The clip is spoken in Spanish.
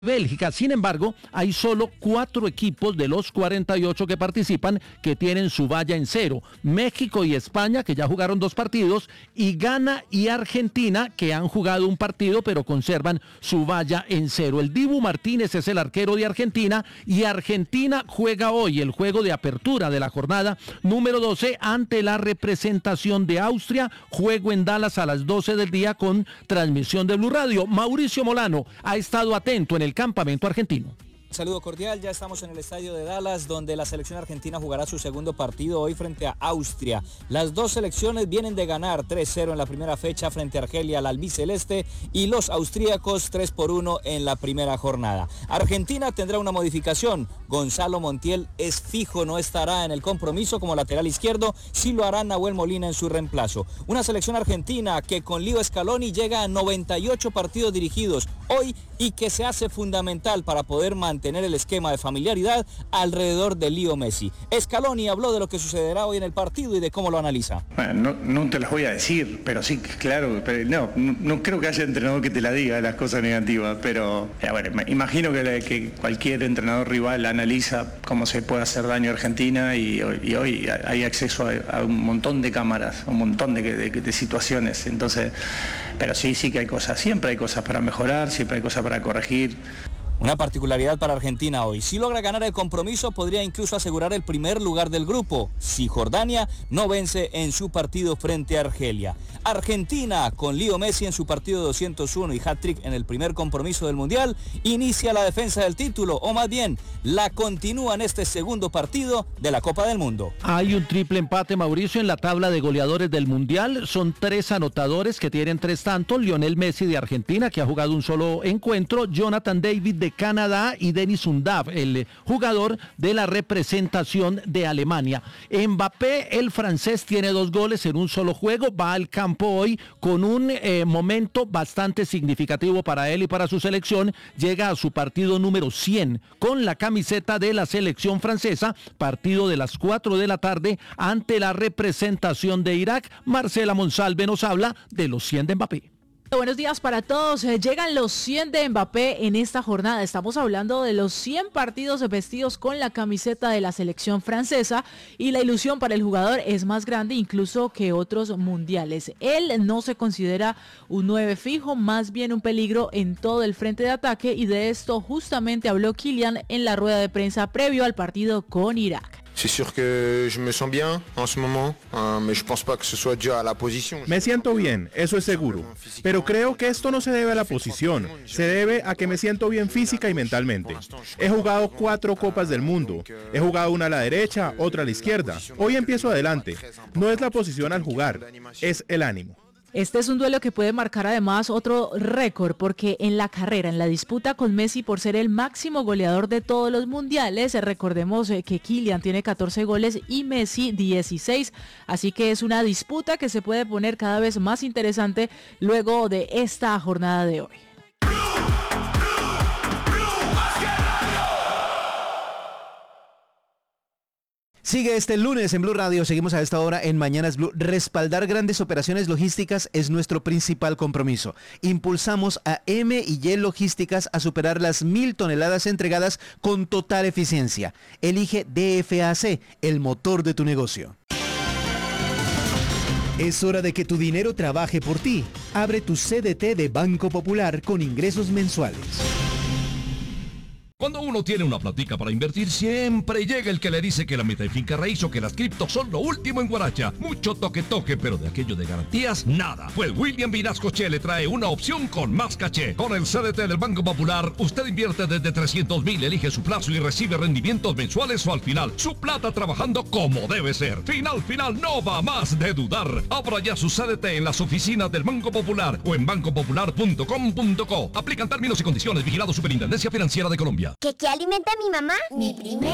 Bélgica. Sin embargo, hay solo 4 equipos de los 48 que participan que tienen su valla en cero. México y España, que ya jugaron 2 partidos, y Ghana y Argentina, que han jugado un partido pero conservan su valla en cero. El Dibu Martínez es el arquero de Argentina y Argentina juega hoy el juego de apertura de la jornada número 12 ante la representación de Austria. Juego en Dallas a las 12 del día con transmisión de Blue Radio. Mauricio Molano ha estado atento en el campamento argentino. Saludo cordial, ya estamos en el estadio de Dallas, donde la selección argentina jugará su segundo partido hoy frente a Austria. Las dos selecciones vienen de ganar 3-0 en la primera fecha frente a Argelia, al albiceleste, y los austríacos 3-1 en la primera jornada. Argentina tendrá una modificación. Gonzalo Montiel es fijo, no estará en el compromiso como lateral izquierdo, sí lo hará Nahuel Molina en su reemplazo. Una selección argentina que con Leo Scaloni llega a 98 partidos dirigidos hoy y que se hace fundamental para poder mantener el esquema de familiaridad alrededor de Leo Messi. Scaloni habló de lo que sucederá hoy en el partido y de cómo lo analiza. Bueno, no te las voy a decir, pero sí, claro, pero no creo que haya entrenador que te la diga las cosas negativas, pero bueno, imagino que cualquier entrenador rival analiza cómo se puede hacer daño a Argentina y hoy hay acceso a un montón de cámaras, un montón de situaciones, entonces, pero sí que hay cosas, siempre hay cosas para mejorar, siempre hay cosas para corregir. Una particularidad para Argentina hoy. Si logra ganar el compromiso, podría incluso asegurar el primer lugar del grupo, si Jordania no vence en su partido frente a Argelia. Argentina, con Leo Messi en su partido 201 y hat-trick en el primer compromiso del Mundial, inicia la defensa del título, o más bien, la continúa en este segundo partido de la Copa del Mundo. Hay un triple empate, Mauricio, en la tabla de goleadores del Mundial. Son 3 anotadores que tienen 3 tantos. Lionel Messi de Argentina, que ha jugado un solo encuentro. Jonathan David de Canadá y Denis Undav, el jugador de la representación de Alemania. Mbappé, el francés, tiene 2 goles en un solo juego. Va al campo hoy con un momento bastante significativo para él y para su selección. Llega a su partido número 100 con la camiseta de la selección francesa. Partido de las 4 de la tarde ante la representación de Irak. Marcela Monsalve nos habla de los 100 de Mbappé. Buenos días para todos. Llegan los 100 de Mbappé en esta jornada. Estamos hablando de los 100 partidos vestidos con la camiseta de la selección francesa y la ilusión para el jugador es más grande incluso que otros mundiales. Él no se considera un 9 fijo, más bien un peligro en todo el frente de ataque y de esto justamente habló Kylian en la rueda de prensa previo al partido con Irak. C'est sûr que je me sens bien en ce moment, mais je pense pas que ce soit dû à la position. Me siento bien, eso es seguro, pero creo que esto no se debe a la posición, se debe a que me siento bien física y mentalmente. He jugado 4 Copas del Mundo, he jugado una a la derecha, otra a la izquierda, hoy empiezo adelante. No es la posición al jugar, es el ánimo. Este es un duelo que puede marcar además otro récord porque en la carrera, en la disputa con Messi por ser el máximo goleador de todos los mundiales, recordemos que Kylian tiene 14 goles y Messi 16, así que es una disputa que se puede poner cada vez más interesante luego de esta jornada de hoy. Sigue este lunes en Blue Radio, seguimos a esta hora en Mañanas Blue. Respaldar grandes operaciones logísticas es nuestro principal compromiso. Impulsamos a M&Y Logísticas a superar las 1,000 toneladas entregadas con total eficiencia. Elige DFAC, el motor de tu negocio. Es hora de que tu dinero trabaje por ti. Abre tu CDT de Banco Popular con ingresos mensuales. Cuando uno tiene una platica para invertir, siempre llega el que le dice que la meta de finca raíz o que las criptos son lo último en guaracha. Mucho toque, pero de aquello de garantías, nada. Pues William Vinasco Che le trae una opción con más caché. Con el CDT del Banco Popular, usted invierte desde 300,000, elige su plazo y recibe rendimientos mensuales o al final. Su plata trabajando como debe ser. Final, no va más de dudar. Abra ya su CDT en las oficinas del Banco Popular o en bancopopular.com.co. Aplican términos y condiciones. Vigilado Superintendencia Financiera de Colombia. ¿Qué alimenta a mi mamá? Mi primer